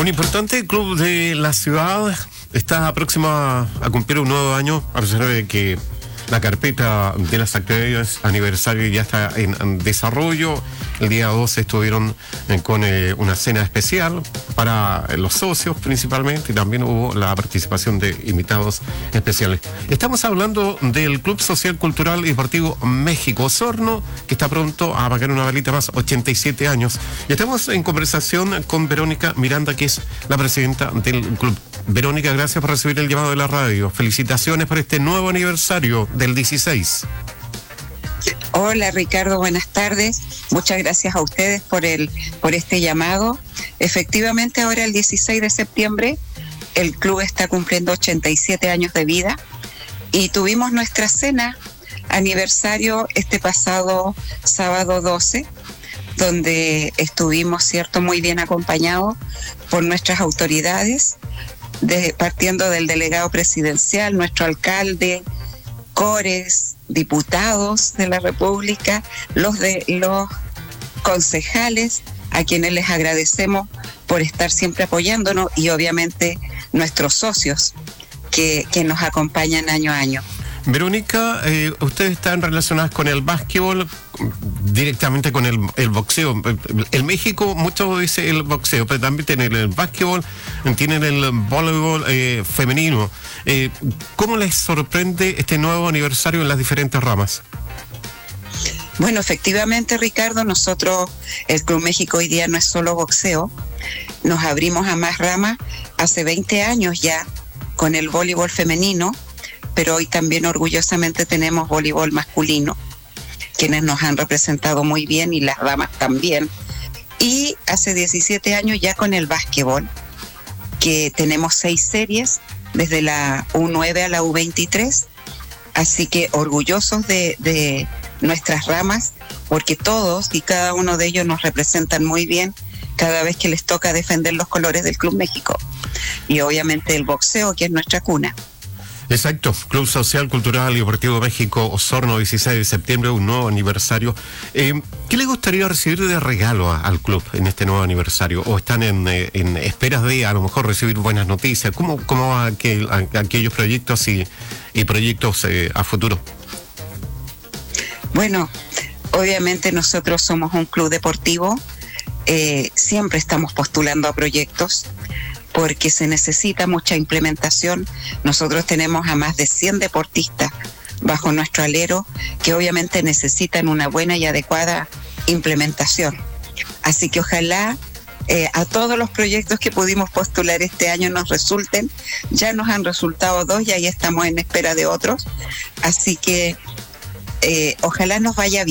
Un importante club de la ciudad está próxima a cumplir un nuevo año, a pesar de que la carpeta de las actividades aniversario ya está en desarrollo. El día 12 estuvieron con una cena especial para los socios principalmente, y también hubo la participación de invitados especiales. Estamos hablando del Club Social, Cultural y Deportivo México Osorno, que está pronto a apagar una velita más, 87 años. Y estamos en conversación con Verónica Miranda, que es la presidenta del club. Verónica, gracias por recibir el llamado de la radio. Felicitaciones por este nuevo aniversario del 16. Hola Ricardo, buenas tardes. Muchas gracias a ustedes por este llamado. Efectivamente, ahora el 16 de septiembre el club está cumpliendo 87 años de vida y tuvimos nuestra cena aniversario este pasado sábado 12, donde estuvimos, cierto, muy bien acompañados por nuestras autoridades, partiendo del delegado presidencial, nuestro alcalde, cores, diputados de la República, los concejales, a quienes les agradecemos por estar siempre apoyándonos, y obviamente nuestros socios que nos acompañan año a año. Verónica, ustedes están relacionadas con el básquetbol, directamente con el boxeo. En México mucho dice el boxeo, pero también tienen el básquetbol, tienen el voleibol femenino. ¿Cómo les sorprende este nuevo aniversario en las diferentes ramas? Bueno, efectivamente, Ricardo, nosotros, el Club México hoy día no es solo boxeo, nos abrimos a más ramas hace 20 años ya con el voleibol femenino, pero hoy también orgullosamente tenemos voleibol masculino, quienes nos han representado muy bien, y las damas también. Y hace 17 años ya con el básquetbol, que tenemos 6 series, desde la U9 a la U23, así que orgullosos de nuestras ramas, porque todos y cada uno de ellos nos representan muy bien cada vez que les toca defender los colores del Club México. Y obviamente el boxeo, que es nuestra cuna. Exacto, Club Social, Cultural y Deportivo México Osorno, 16 de septiembre, un nuevo aniversario. ¿Qué le gustaría recibir de regalo al club en este nuevo aniversario? ¿O están en esperas de a lo mejor recibir buenas noticias? ¿Cómo va aquellos proyectos y proyectos a futuro? Bueno, obviamente nosotros somos un club deportivo, siempre estamos postulando a proyectos, porque se necesita mucha implementación. Nosotros tenemos a más de 100 deportistas bajo nuestro alero que obviamente necesitan una buena y adecuada implementación. Así que ojalá a todos los proyectos que pudimos postular este año nos resulten. Ya nos han resultado 2 y ahí estamos en espera de otros. Así que ojalá nos vaya bien.